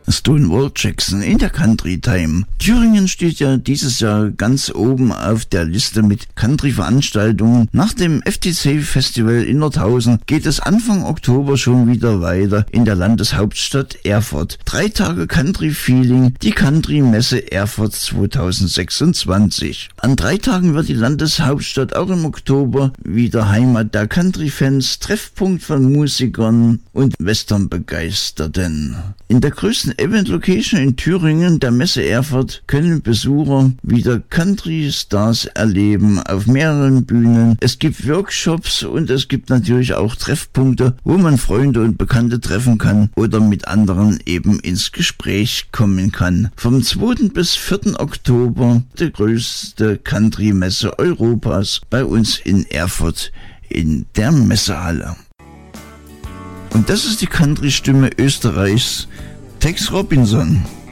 Stonewall Jackson in der Country Time. Thüringen steht ja dieses Jahr ganz oben auf der Liste mit Country-Veranstaltungen. Nach dem FTC-Festival in Nordhausen geht es Anfang Oktober schon wieder weiter in der Landeshauptstadt Erfurt. 3 Tage Country-Feeling, die Country-Messe Erfurt 2026. An 3 Tagen wird die Landeshauptstadt auch im Oktober wieder Heimat der Country-Fans, Treffpunkt von Musikern und Western-Begeisterten. In der größten Event-Location in Thüringen, der Messe Erfurt, können Besucher wieder Country-Stars erleben auf mehreren Bühnen. Es gibt Workshops und es gibt natürlich auch Treffpunkte, wo man Freunde und Bekannte treffen kann oder mit anderen eben ins Gespräch kommen kann. Vom 2. bis 4. Oktober die größte Country-Messe Europas bei uns in Erfurt in der Messehalle. Und das ist die Country-Stimme Österreichs, Tex Robinson.